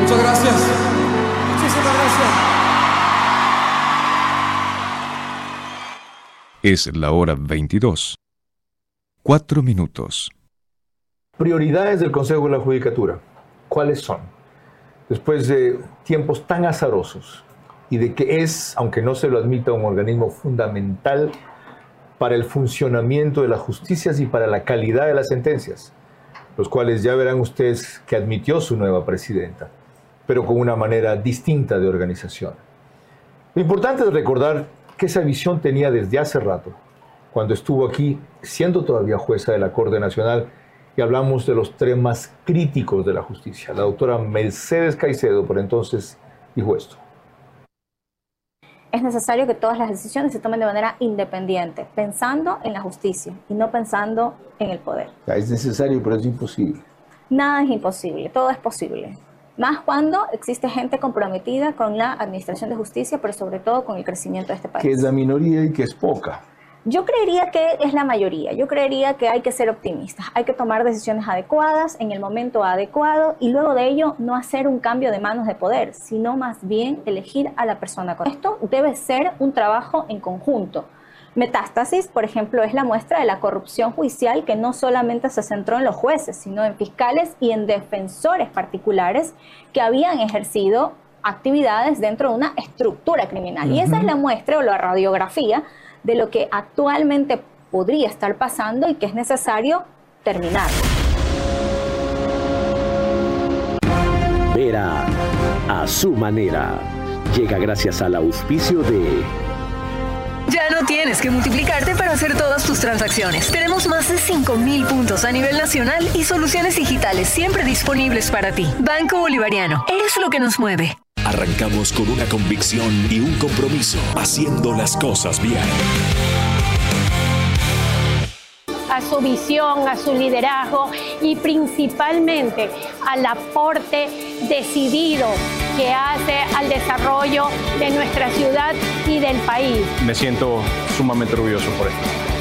Muchas gracias. Muchísimas gracias. Es la hora 22. 4 minutos. Prioridades del Consejo de la Judicatura. ¿Cuáles son? Después de tiempos tan azarosos y de que es, aunque no se lo admita, un organismo fundamental para el funcionamiento de las justicias y para la calidad de las sentencias, los cuales ya verán ustedes que admitió su nueva presidenta, pero con una manera distinta de organización. Lo importante es recordar que esa visión tenía desde hace rato, cuando estuvo aquí, siendo todavía jueza de la Corte Nacional, y hablamos de los temas críticos de la justicia. La doctora Mercedes Caicedo, por entonces, dijo esto. Es necesario que todas las decisiones se tomen de manera independiente, pensando en la justicia y no pensando en el poder. Es necesario, pero es imposible. Nada es imposible, todo es posible. Más cuando existe gente comprometida con la administración de justicia, pero sobre todo con el crecimiento de este país. Que es la minoría y que es poca. Yo creería que es la mayoría. Yo creería que hay que ser optimistas. Hay que tomar decisiones adecuadas en el momento adecuado y luego de ello no hacer un cambio de manos de poder, sino más bien elegir a la persona correcta. Esto debe ser un trabajo en conjunto. Metástasis, por ejemplo, es la muestra de la corrupción judicial que no solamente se centró en los jueces, sino en fiscales y en defensores particulares que habían ejercido actividades dentro de una estructura criminal. Y esa es la muestra o la radiografía de lo que actualmente podría estar pasando y que es necesario terminar. Vera a su manera. Llega gracias al auspicio de... Ya no tienes que multiplicarte para hacer todas tus transacciones. Tenemos más de 5,000 puntos a nivel nacional y soluciones digitales siempre disponibles para ti. Banco Bolivariano, eres lo que nos mueve. Arrancamos con una convicción y un compromiso, haciendo las cosas bien. A su visión, a su liderazgo y principalmente al aporte decidido que hace al desarrollo de nuestra ciudad y del país. Me siento sumamente orgulloso por esto.